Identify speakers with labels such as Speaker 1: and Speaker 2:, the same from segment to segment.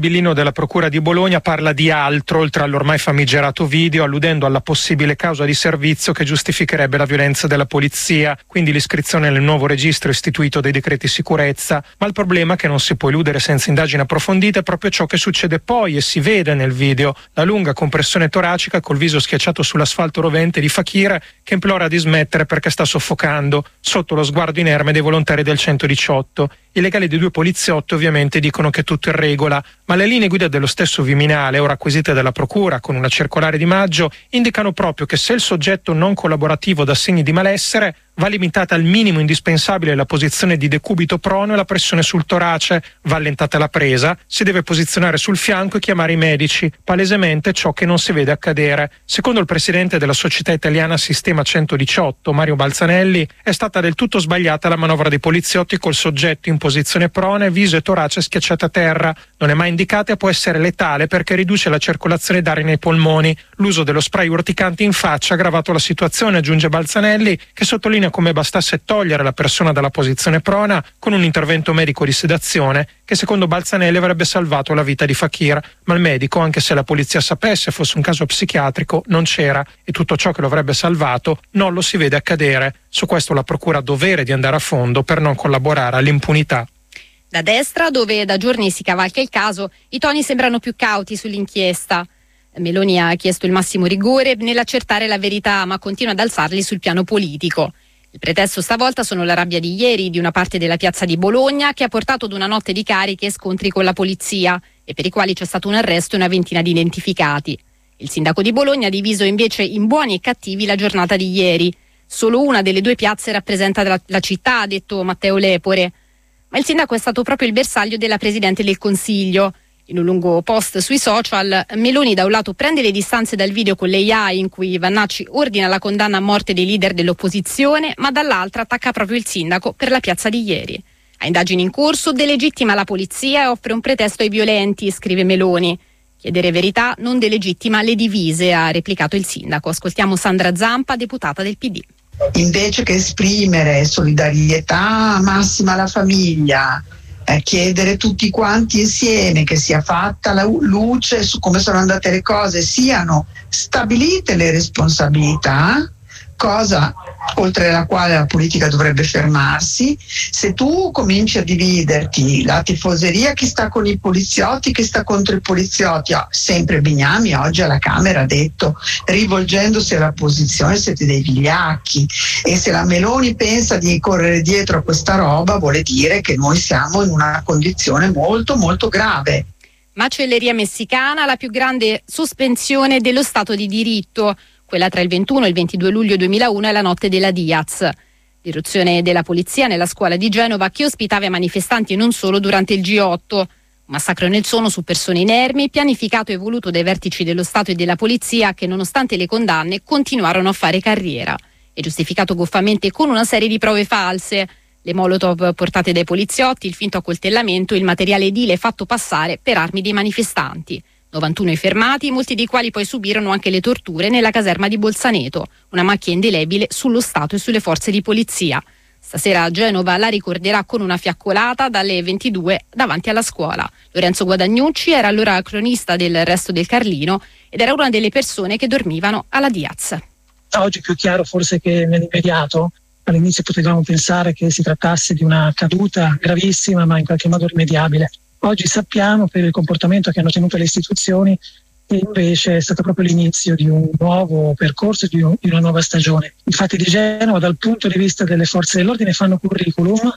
Speaker 1: Billino della Procura di Bologna parla di altro oltre all'ormai famigerato video, alludendo alla possibile causa di servizio che giustificherebbe la violenza della polizia, quindi l'iscrizione nel nuovo registro istituito dei decreti sicurezza. Ma il problema, che non si può eludere senza indagini approfondite, è proprio ciò che succede poi e si vede nel video: la lunga compressione toracica col viso schiacciato sull'asfalto rovente di Fakir, che implora di smettere perché sta soffocando, sotto lo sguardo inerme dei volontari del 118. I legali dei due poliziotti ovviamente dicono che tutto è in regola, ma le linee guida dello stesso Viminale, ora acquisite dalla Procura con una circolare di maggio, indicano proprio che se il soggetto non collaborativo dà segni di malessere, va limitata al minimo indispensabile la posizione di decubito prono e la pressione sul torace, va allentata la presa, si deve posizionare sul fianco e chiamare i medici, palesemente ciò che non si vede accadere. Secondo il presidente della Società Italiana Sistema 118, Mario Balzanelli, è stata del tutto sbagliata la manovra dei poliziotti col soggetto in posizione prona e viso e torace schiacciati a terra. Non è mai indicata e può essere letale perché riduce la circolazione d'aria nei polmoni. L'uso dello spray urticante in faccia ha aggravato la situazione, aggiunge Balzanelli, che sottolinea come bastasse togliere la persona dalla posizione prona con un intervento medico di sedazione che secondo Balzanelli avrebbe salvato la vita di Fakir, ma il medico, anche se la polizia sapesse fosse un caso psichiatrico, non c'era e tutto ciò che lo avrebbe salvato non lo si vede accadere. Su questo la Procura ha dovere di andare a fondo per non collaborare all'impunità.
Speaker 2: Da destra, dove da giorni si cavalca il caso, i toni sembrano più cauti sull'inchiesta. Meloni ha chiesto il massimo rigore nell'accertare la verità, ma continua ad alzarli sul piano politico. Il pretesto stavolta sono la rabbia di ieri di una parte della piazza di Bologna, che ha portato ad una notte di cariche e scontri con la polizia e per i quali c'è stato un arresto e una ventina di identificati. Il sindaco di Bologna ha diviso invece in buoni e cattivi la giornata di ieri. Solo una delle due piazze rappresenta la città, ha detto Matteo Lepore. Ma il sindaco è stato proprio il bersaglio della Presidente del Consiglio. In un lungo post sui social, Meloni da un lato prende le distanze dal video con l'AI in cui Vannacci ordina la condanna a morte dei leader dell'opposizione, ma dall'altra attacca proprio il sindaco per la piazza di ieri. A indagini in corso delegittima la polizia e offre un pretesto ai violenti, scrive Meloni. Chiedere verità non delegittima le divise, ha replicato il sindaco. Ascoltiamo Sandra Zampa, deputata del PD.
Speaker 3: Invece che esprimere solidarietà massima alla famiglia, chiedere tutti quanti insieme che sia fatta la luce su come sono andate le cose, siano stabilite le responsabilità, cosa oltre la quale la politica dovrebbe fermarsi. Se tu cominci a dividerti la tifoseria, chi sta con i poliziotti, chi sta contro i poliziotti, sempre Bignami oggi alla Camera ha detto, rivolgendosi all'opposizione, siete dei vigliacchi, e se la Meloni pensa di correre dietro a questa roba vuole dire che noi siamo in una condizione molto molto grave.
Speaker 2: Macelleria messicana, la più grande sospensione dello Stato di diritto, quella tra il 21 e il 22 luglio 2001 è la notte della Diaz. L'irruzione della polizia nella scuola di Genova che ospitava i manifestanti e non solo durante il G8. Un massacro nel sonno su persone inermi, pianificato e voluto dai vertici dello Stato e della polizia che nonostante le condanne continuarono a fare carriera. E giustificato goffamente con una serie di prove false. Le molotov portate dai poliziotti, il finto accoltellamento, il materiale edile fatto passare per armi dei manifestanti. 91 i fermati, molti dei quali poi subirono anche le torture nella caserma di Bolzaneto, una macchia indelebile sullo Stato e sulle forze di polizia. Stasera Genova la ricorderà con una fiaccolata dalle 22 davanti alla scuola. Lorenzo Guadagnucci era allora cronista del Resto del Carlino ed era una delle persone che dormivano alla Diaz.
Speaker 4: Oggi più chiaro forse che nell'immediato. All'inizio potevamo pensare che si trattasse di una caduta gravissima ma in qualche modo rimediabile. Oggi sappiamo per il comportamento che hanno tenuto le istituzioni che invece è stato proprio l'inizio di un nuovo percorso, di una nuova stagione. I fatti di Genova dal punto di vista delle forze dell'ordine fanno curriculum,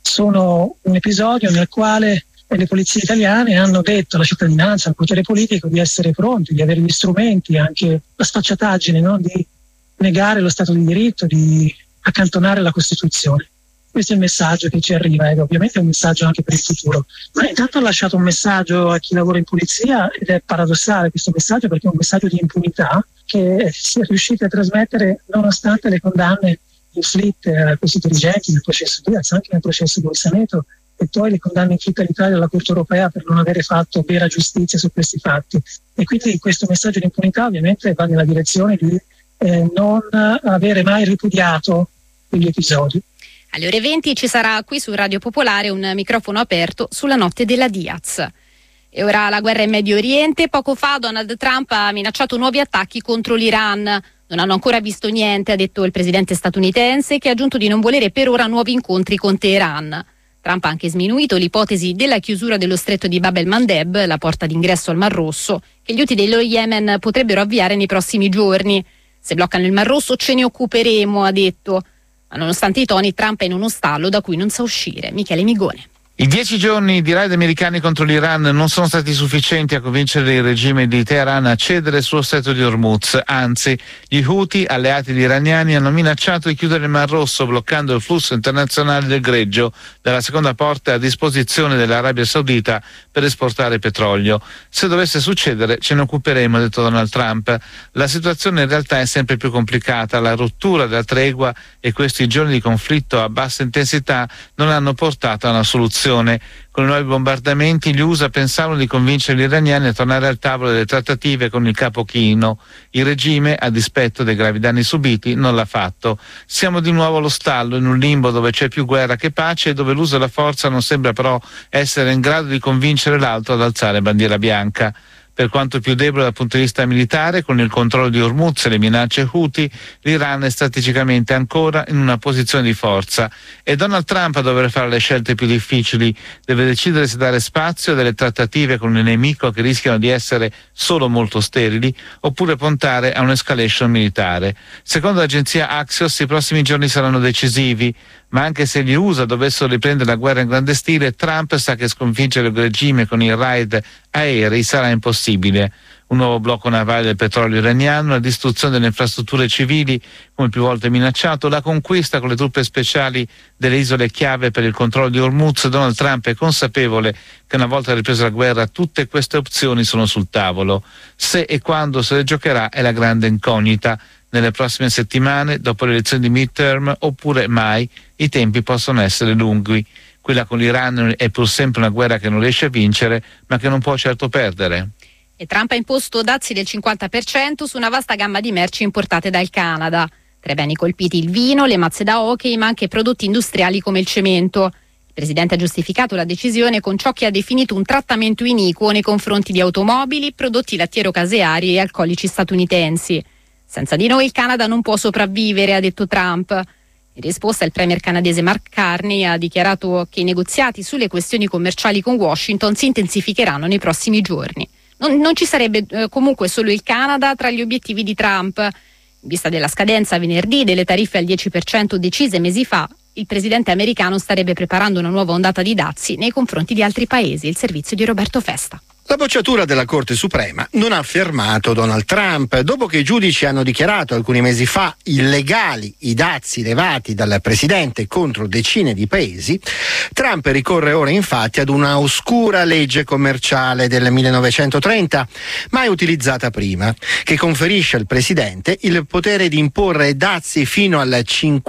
Speaker 4: sono un episodio nel quale le polizie italiane hanno detto alla cittadinanza, al potere politico di essere pronti, di avere gli strumenti, anche la sfacciataggine, no? Di negare lo Stato di diritto, di accantonare la Costituzione. Questo è il messaggio che ci arriva ed ovviamente è un messaggio anche per il futuro. Ma intanto ha lasciato un messaggio a chi lavora in polizia ed è paradossale questo messaggio perché è un messaggio di impunità che si è riusciti a trasmettere nonostante le condanne inflitte a questi dirigenti nel processo Diaz, anche nel processo Bolzaneto e poi le condanne inflitte all'Italia dalla Corte Europea per non avere fatto vera giustizia su questi fatti. E quindi questo messaggio di impunità ovviamente va nella direzione di non avere mai ripudiato quegli episodi.
Speaker 2: Alle ore 20 ci sarà qui su Radio Popolare un microfono aperto sulla notte della Diaz. E ora la guerra in Medio Oriente. Poco fa Donald Trump ha minacciato nuovi attacchi contro l'Iran. Non hanno ancora visto niente, ha detto il presidente statunitense, che ha aggiunto di non volere per ora nuovi incontri con Teheran. Trump ha anche sminuito l'ipotesi della chiusura dello stretto di Bab el-Mandeb, la porta d'ingresso al Mar Rosso, che gli Houthi dello Yemen potrebbero avviare nei prossimi giorni. Se bloccano il Mar Rosso ce ne occuperemo, ha detto. Ma nonostante i toni, Trump è in uno stallo da cui non sa uscire. Michele Migone.
Speaker 5: I 10 giorni di raid americani contro l'Iran non sono stati sufficienti a convincere il regime di Teheran a cedere sullo stretto di Hormuz. Anzi, gli Houthi, alleati degli iraniani, hanno minacciato di chiudere il Mar Rosso, bloccando il flusso internazionale del greggio dalla seconda porta a disposizione dell'Arabia Saudita per esportare petrolio. Se dovesse succedere ce ne occuperemo, ha detto Donald Trump. La situazione in realtà è sempre più complicata. La rottura della tregua e questi giorni di conflitto a bassa intensità non hanno portato a una soluzione. Con i nuovi bombardamenti gli USA pensavano di convincere gli iraniani a tornare al tavolo delle trattative con il capo chino. Il regime, a dispetto dei gravi danni subiti, non l'ha fatto. Siamo di nuovo allo stallo, in un limbo dove c'è più guerra che pace e dove l'uso della forza non sembra però essere in grado di convincere l'altro ad alzare bandiera bianca. Per quanto più debole dal punto di vista militare, con il controllo di Hormuz e le minacce Houthi, l'Iran è strategicamente ancora in una posizione di forza. E Donald Trump a dover fare le scelte più difficili. Deve decidere se dare spazio a delle trattative con un nemico che rischiano di essere solo molto sterili, oppure puntare a un'escalation militare. Secondo l'agenzia Axios, i prossimi giorni saranno decisivi. Ma anche se gli USA dovessero riprendere la guerra in grande stile, Trump sa che sconfiggere il regime con i raid aerei sarà impossibile. Un nuovo blocco navale del petrolio iraniano, la distruzione delle infrastrutture civili, come più volte minacciato, la conquista con le truppe speciali delle isole chiave per il controllo di Hormuz. Donald Trump è consapevole che una volta ripresa la guerra tutte queste opzioni sono sul tavolo. Se e quando se le giocherà è la grande incognita. Nelle prossime settimane, dopo le elezioni di midterm, oppure mai, i tempi possono essere lunghi. Quella con l'Iran è pur sempre una guerra che non riesce a vincere, ma che non può certo perdere.
Speaker 2: E Trump ha imposto dazi del 50% su una vasta gamma di merci importate dal Canada. Tra i beni colpiti il vino, le mazze da hockey, ma anche prodotti industriali come il cemento. Il presidente ha giustificato la decisione con ciò che ha definito un trattamento iniquo nei confronti di automobili, prodotti lattiero-caseari e alcolici statunitensi. Senza di noi il Canada non può sopravvivere, ha detto Trump. In risposta il premier canadese Mark Carney ha dichiarato che i negoziati sulle questioni commerciali con Washington si intensificheranno nei prossimi giorni. Non ci sarebbe comunque solo il Canada tra gli obiettivi di Trump. In vista della scadenza venerdì delle tariffe al 10% decise mesi fa, il presidente americano starebbe preparando una nuova ondata di dazi nei confronti di altri paesi. Il servizio di Roberto Festa.
Speaker 6: La bocciatura della Corte Suprema non ha fermato Donald Trump. Dopo che i giudici hanno dichiarato alcuni mesi fa illegali i dazi levati dal presidente contro decine di paesi, Trump ricorre ora infatti ad una oscura legge commerciale del 1930, mai utilizzata prima, che conferisce al presidente il potere di imporre dazi fino al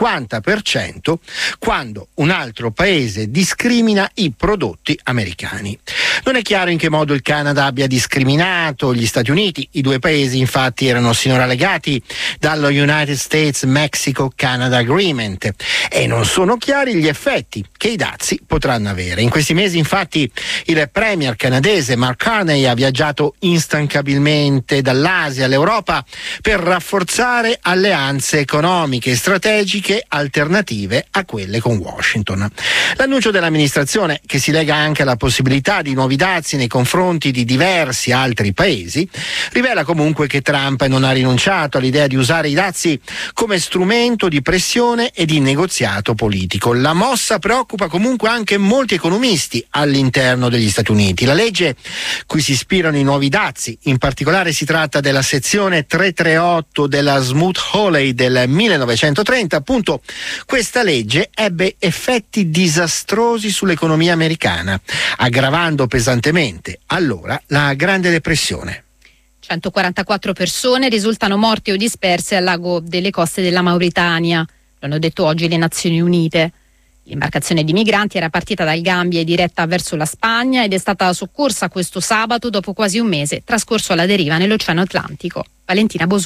Speaker 6: 50% quando un altro paese discrimina i prodotti americani. Non è chiaro in che modo il Canada abbia discriminato gli Stati Uniti. I due paesi infatti erano sinora legati dallo United States-Mexico-Canada Agreement e non sono chiari gli effetti che i dazi potranno avere. In questi mesi infatti il premier canadese Mark Carney ha viaggiato instancabilmente dall'Asia all'Europa per rafforzare alleanze economiche e strategiche alternative a quelle con Washington. L'annuncio dell'amministrazione, che si lega anche alla possibilità di nuovi dazi nei confronti di diversi altri paesi, rivela comunque che Trump non ha rinunciato all'idea di usare i dazi come strumento di pressione e di negoziato politico. La mossa preoccupa comunque anche molti economisti all'interno degli Stati Uniti. La legge cui si ispirano i nuovi dazi, in particolare si tratta della sezione 338 della Smoot-Hawley del 1930, appunto questa legge ebbe effetti disastrosi sull'economia americana, aggravando pesantemente allora la Grande Depressione.
Speaker 2: 144 persone risultano morte o disperse al lago delle coste della Mauritania, lo hanno detto oggi le Nazioni Unite. L'imbarcazione di migranti era partita dal Gambia e diretta verso la Spagna ed è stata soccorsa questo sabato dopo quasi un mese trascorso alla deriva nell'Oceano Atlantico. Valentina Bosoni.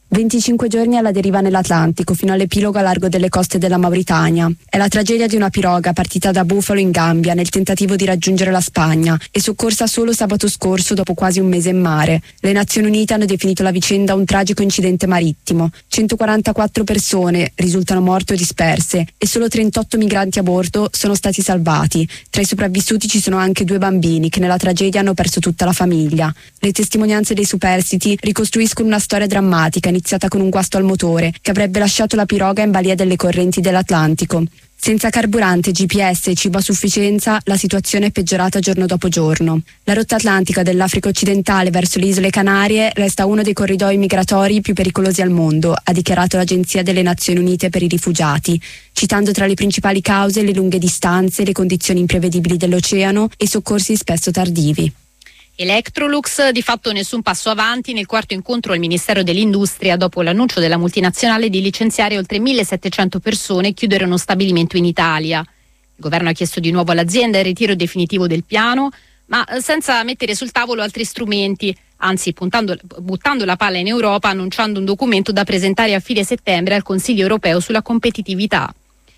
Speaker 7: 25 giorni alla deriva nell'Atlantico fino all'epilogo a largo delle coste della Mauritania. È la tragedia di una piroga partita da Buffalo in Gambia nel tentativo di raggiungere la Spagna e soccorsa solo sabato scorso dopo quasi un mese in mare. Le Nazioni Unite hanno definito la vicenda un tragico incidente marittimo. 144 persone risultano morte o disperse e solo 38 migranti a bordo sono stati salvati. Tra i sopravvissuti ci sono anche 2 bambini che nella tragedia hanno perso tutta la famiglia. Le testimonianze dei superstiti ricostruiscono una storia drammatica iniziata con un guasto al motore che avrebbe lasciato la piroga in balia delle correnti dell'Atlantico. Senza carburante, GPS e cibo a sufficienza, la situazione è peggiorata giorno dopo giorno. La rotta atlantica dell'Africa occidentale verso le isole Canarie resta uno dei corridoi migratori più pericolosi al mondo, ha dichiarato l'Agenzia delle Nazioni Unite per i rifugiati, citando tra le principali cause le lunghe distanze, le condizioni imprevedibili dell'oceano e i soccorsi spesso tardivi.
Speaker 2: Electrolux, di fatto nessun passo avanti nel quarto incontro al Ministero dell'Industria dopo l'annuncio della multinazionale di licenziare oltre 1.700 persone e chiudere uno stabilimento in Italia. Il governo ha chiesto di nuovo all'azienda il ritiro definitivo del piano, ma senza mettere sul tavolo altri strumenti, anzi buttando la palla in Europa, annunciando un documento da presentare a fine settembre al Consiglio europeo sulla competitività.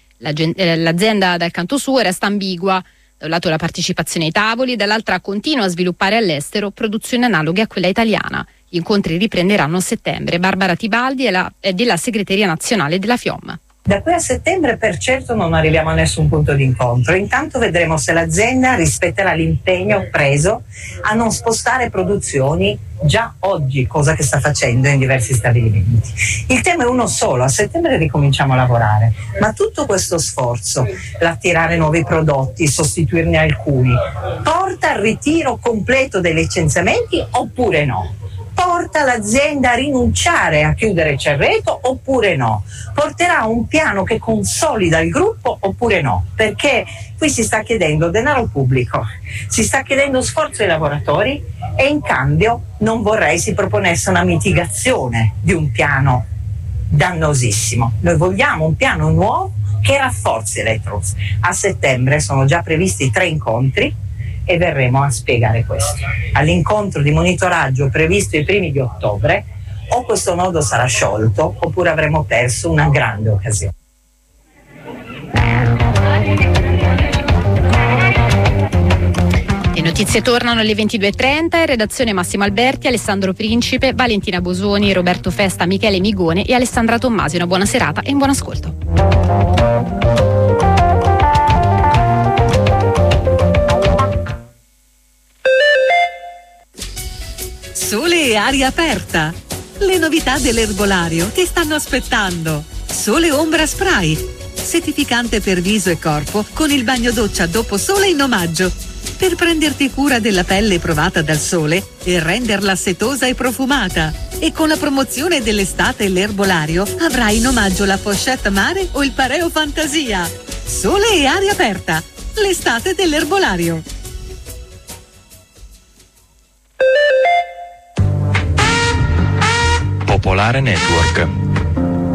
Speaker 2: L'azienda dal canto suo resta ambigua. Da un lato la partecipazione ai tavoli, dall'altra continua a sviluppare all'estero produzioni analoghe a quella italiana. Gli incontri riprenderanno a settembre. Barbara Tibaldi è della segreteria nazionale della FIOM.
Speaker 8: Da qui a settembre per certo non arriviamo a nessun punto di incontro. Intanto vedremo se l'azienda rispetterà l'impegno preso a non spostare produzioni già oggi, cosa che sta facendo in diversi stabilimenti. Il tema è uno solo: a settembre ricominciamo a lavorare, ma tutto questo sforzo, l'attirare nuovi prodotti, sostituirne alcuni, porta al ritiro completo dei licenziamenti oppure no? Porta l'azienda a rinunciare a chiudere Cerreto oppure no? Porterà un piano che consolida il gruppo oppure no? Perché qui si sta chiedendo denaro pubblico, si sta chiedendo sforzo ai lavoratori e in cambio non vorrei si proponesse una mitigazione di un piano dannosissimo. Noi vogliamo un piano nuovo che rafforzi Electrolux. A settembre sono già previsti 3 incontri e verremo a spiegare questo. All'incontro di monitoraggio previsto i primi di ottobre, o questo nodo sarà sciolto oppure avremo perso una grande occasione.
Speaker 2: Le notizie tornano alle 22.30, in redazione Massimo Alberti, Alessandro Principe, Valentina Bosoni, Roberto Festa, Michele Migone e Alessandra Tommasi. Una buona serata e un buon ascolto.
Speaker 9: Sole e aria aperta. Le novità dell'erbolario ti stanno aspettando. Sole Ombra Spray, settificante per viso e corpo con il bagno doccia dopo sole in omaggio, per prenderti cura della pelle provata dal sole e renderla setosa e profumata. E con la promozione dell'estate e l'erbolario avrai in omaggio la pochette mare o il pareo fantasia. Sole e aria aperta, l'estate dell'erbolario.
Speaker 10: Popolare Network.